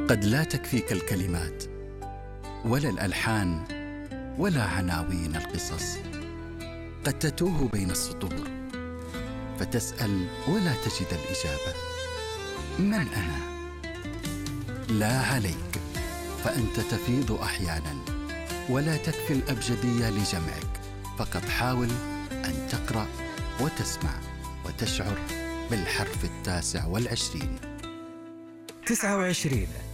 قد لا تكفيك الكلمات ولا الألحان ولا عناوين القصص. قد تتوه بين السطور فتسأل ولا تجد الإجابة. من أنا؟ لا عليك، فأنت تفيض أحياناً ولا تكفي الأبجدية لجمعك. فقط حاول أن تقرأ وتسمع وتشعر بالحرف 29. 29